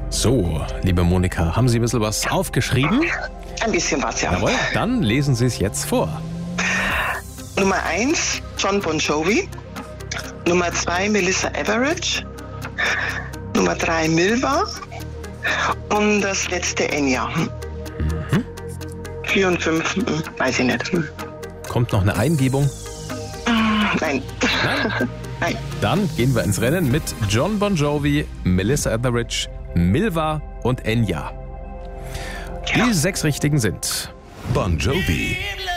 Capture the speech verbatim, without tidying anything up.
So, liebe Monika, haben Sie ein bisschen was aufgeschrieben? Ein bisschen was, ja. Jawohl, dann lesen Sie es jetzt vor. Nummer eins, Jon Bon Jovi. Nummer zwei, Melissa Etheridge. Nummer drei, Milva. Und das letzte, Enya. Mhm. Vier und fünf, weiß ich nicht. Kommt noch eine Eingebung? Nein. Nein? Nein. Dann gehen wir ins Rennen mit Jon Bon Jovi, Melissa Etheridge, Milva und Enya. Die Ja. sechs Richtigen sind Bon Jovi,